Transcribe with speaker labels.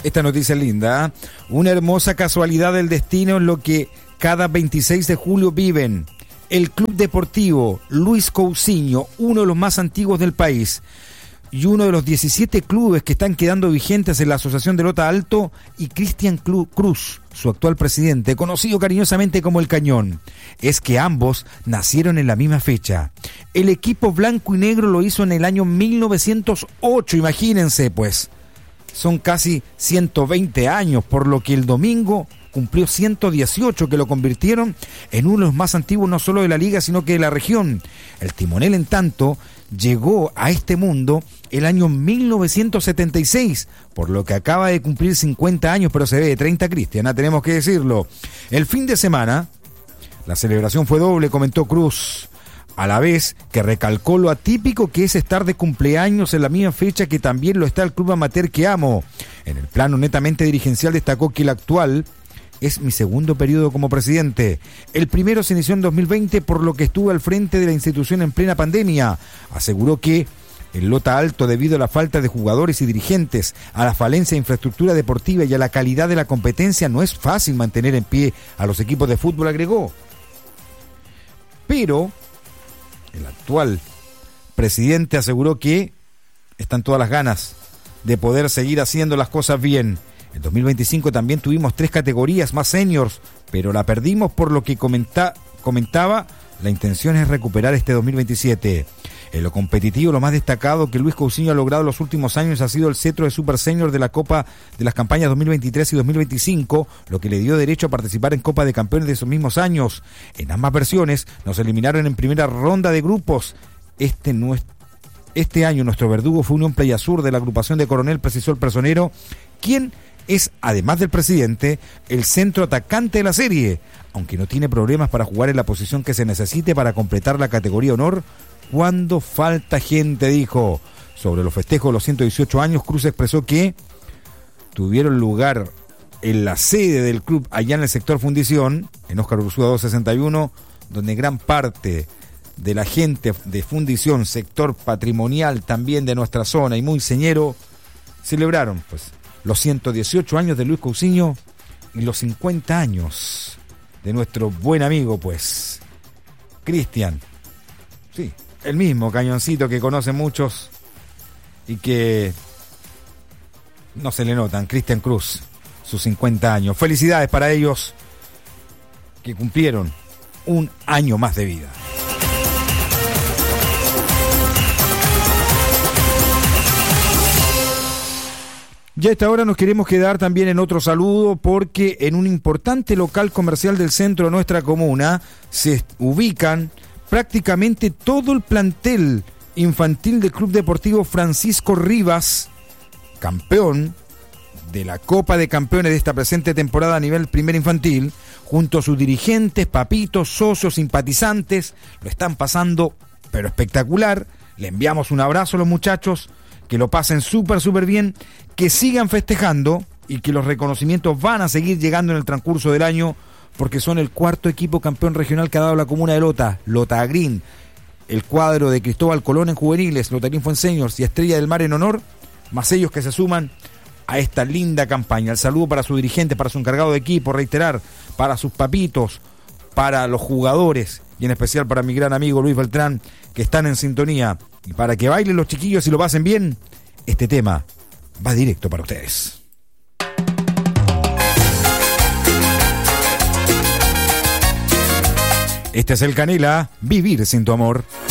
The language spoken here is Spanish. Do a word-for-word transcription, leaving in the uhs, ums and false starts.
Speaker 1: Esta noticia es linda, ¿eh? Una hermosa casualidad del destino en lo que cada veintiséis de julio viven. El Club Deportivo Luis Cousiño, uno de los más antiguos del país, y uno de los diecisiete clubes que están quedando vigentes en la Asociación de Lota Alto, y Cristian Cruz, su actual presidente, conocido cariñosamente como El Cañón. Es que ambos nacieron en la misma fecha. El equipo blanco y negro lo hizo en el año mil novecientos ocho, imagínense pues. Son casi ciento veinte años, por lo que el domingo cumplió ciento dieciocho, que lo convirtieron en uno de los más antiguos no solo de la liga, sino que de la región. El timonel, en tanto, llegó a este mundo el año mil novecientos setenta y seis, por lo que acaba de cumplir cincuenta años, pero se ve de treinta, Cristiana, tenemos que decirlo. El fin de semana, la celebración fue doble, comentó Cruz, a la vez que recalcó lo atípico que es estar de cumpleaños en la misma fecha que también lo está el club amateur que amo. En el plano netamente dirigencial destacó que el actual es mi segundo periodo como presidente. El primero se inició en dos mil veinte, por lo que estuve al frente de la institución en plena pandemia. Aseguró que el Lota Alto, debido a la falta de jugadores y dirigentes, a la falencia de infraestructura deportiva y a la calidad de la competencia, no es fácil mantener en pie a los equipos de fútbol, agregó. Pero el actual presidente aseguró que están todas las ganas de poder seguir haciendo las cosas bien. En dos mil veinticinco también tuvimos tres categorías más seniors, pero la perdimos, por lo que comenta, comentaba, la intención es recuperar este dos mil veintisiete. En lo competitivo, lo más destacado que Luis Cousiño ha logrado en los últimos años ha sido el cetro de Super Senior de la Copa de las campañas dos mil veintitrés y dos mil veinticinco, lo que le dio derecho a participar en Copa de Campeones de esos mismos años. En ambas versiones nos eliminaron en primera ronda de grupos. Este no es, este año nuestro verdugo fue Unión Playa Sur, de la agrupación de Coronel, precisó el personero, quien es, además del presidente, el centro atacante de la serie, aunque no tiene problemas para jugar en la posición que se necesite para completar la categoría honor cuando falta gente, dijo. Sobre los festejos de los ciento dieciocho años, Cruz expresó que tuvieron lugar en la sede del club allá en el sector Fundición, en Óscar Ursúa doscientos sesenta y uno, donde gran parte de la gente de Fundición, sector patrimonial también de nuestra zona y muy señero, celebraron pues los ciento dieciocho años de Luis Cousiño y los cincuenta años de nuestro buen amigo, pues, Cristian. Sí, el mismo Cañoncito que conocen muchos y que no se le notan, Cristian Cruz, sus cincuenta años. Felicidades para ellos que cumplieron un año más de vida. Ya a esta hora nos queremos quedar también en otro saludo, porque en un importante local comercial del centro de nuestra comuna se ubican prácticamente todo el plantel infantil del Club Deportivo Francisco Rivas, campeón de la Copa de Campeones de esta presente temporada a nivel primer infantil, junto a sus dirigentes, papitos, socios, simpatizantes. Lo están pasando pero espectacular. Le enviamos un abrazo a los muchachos, que lo pasen súper, súper bien, que sigan festejando y que los reconocimientos van a seguir llegando en el transcurso del año, porque son el cuarto equipo campeón regional que ha dado la comuna de Lota, Lota Green, el cuadro de Cristóbal Colón en juveniles, Lota Green fue en seniors y Estrella del Mar en honor, más ellos que se suman a esta linda campaña. El saludo para su dirigente, para su encargado de equipo, reiterar, para sus papitos, para los jugadores y en especial para mi gran amigo Luis Beltrán, que están en sintonía. Y para que bailen los chiquillos y lo pasen bien, este tema va directo para ustedes. Este es el Canela, Vivir sin tu amor.